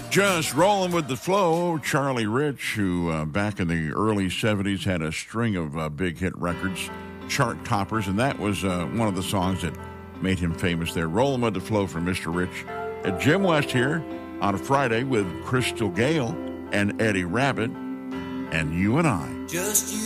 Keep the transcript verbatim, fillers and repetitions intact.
Just rolling with the flow. Charlie Rich, who uh, back in the early seventies had a string of uh, big hit records, chart toppers, and that was uh, one of the songs that made him famous there. Rolling with the flow from Mister Rich. Uh, Jim West here on a Friday with Crystal Gale and Eddie Rabbitt and you and I. Just you.